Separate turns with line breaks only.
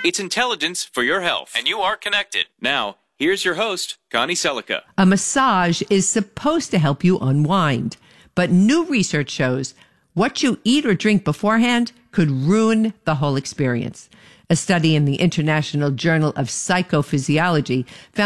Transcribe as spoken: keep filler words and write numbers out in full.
It's intelligence for your health. And you are connected. Now, here's your host, Connie Selica.
A massage is supposed to help you unwind, but new research shows what you eat or drink beforehand could ruin the whole experience. A study in the International Journal of Psychophysiology found